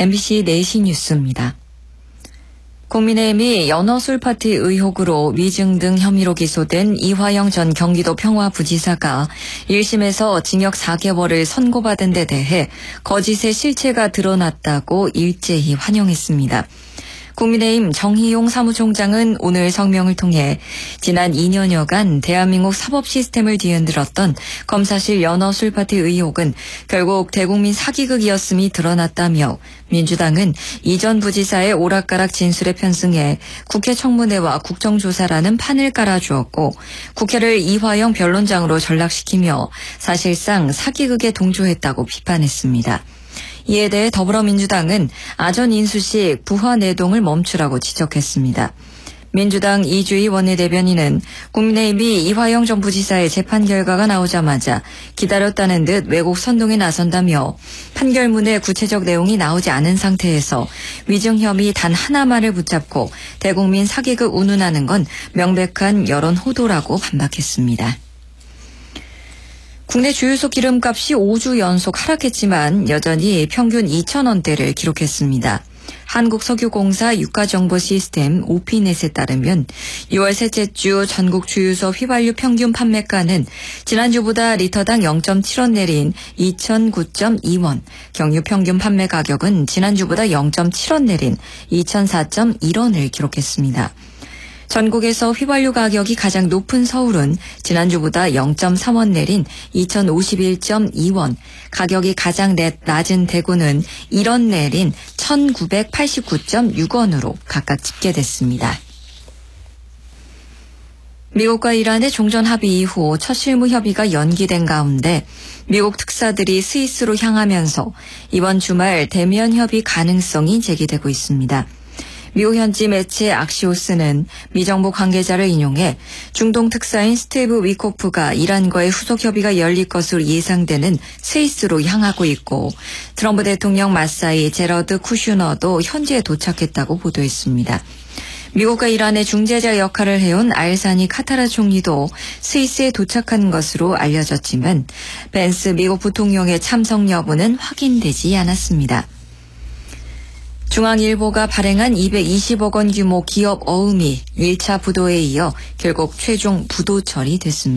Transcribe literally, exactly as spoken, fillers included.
엠비씨 네 시 뉴스입니다. 국민의힘이 연어술 파티 의혹으로 위증 등 혐의로 기소된 이화영 전 경기도 평화부지사가 일 심에서 징역 사 개월을 선고받은 데 대해 거짓의 실체가 드러났다고 일제히 환영했습니다. 국민의힘 정희용 사무총장은 오늘 성명을 통해 지난 이 년여간 대한민국 사법 시스템을 뒤흔들었던 검사실 연어술 파티 의혹은 결국 대국민 사기극이었음이 드러났다며 민주당은 이 전 부지사의 오락가락 진술에 편승해 국회 청문회와 국정조사라는 판을 깔아주었고 국회를 이화영 변론장으로 전락시키며 사실상 사기극에 동조했다고 비판했습니다. 이에 대해 더불어민주당은 아전 인수식 부화 내동을 멈추라고 지적했습니다. 민주당 이주희 원내대변인은 국민의힘이 이화영 전 부지사의 재판 결과가 나오자마자 기다렸다는 듯 왜곡 선동에 나선다며 판결문에 구체적 내용이 나오지 않은 상태에서 위증 혐의 단 하나만을 붙잡고 대국민 사기극 운운하는 건 명백한 여론 호도라고 반박했습니다. 국내 주유소 기름값이 오 주 연속 하락했지만 여전히 평균 이천 원대를 기록했습니다. 한국석유공사 유가정보시스템 오피넷에 따르면 유월 셋째 주 전국 주유소 휘발유 평균 판매가는 지난주보다 리터당 영 점 칠 원 내린 이천구 점 이 원, 경유 평균 판매 가격은 지난주보다 영 점 칠 원 내린 이천사 점 일 원을 기록했습니다. 전국에서 휘발유 가격이 가장 높은 서울은 지난주보다 영 점 삼 원 내린 이천오십일 점 이 원, 가격이 가장 낮은 대구는 일 원 내린 천구백팔십구 점 육 원으로 각각 집계됐습니다. 미국과 이란의 종전 합의 이후 첫 실무 협의가 연기된 가운데 미국 특사들이 스위스로 향하면서 이번 주말 대면 협의 가능성이 제기되고 있습니다. 미국 현지 매체 악시오스는 미 정부 관계자를 인용해 중동 특사인 스티브 위코프가 이란과의 후속 협의가 열릴 것으로 예상되는 스위스로 향하고 있고 트럼프 대통령 맞사이 제러드 쿠슈너도 현지에 도착했다고 보도했습니다. 미국과 이란의 중재자 역할을 해온 알사니 카타라 총리도 스위스에 도착한 것으로 알려졌지만 벤스 미국 부통령의 참석 여부는 확인되지 않았습니다. 중앙일보가 발행한 이백이십억 원 규모 기업 어음이 일 차 부도에 이어 결국 최종 부도 처리됐습니다.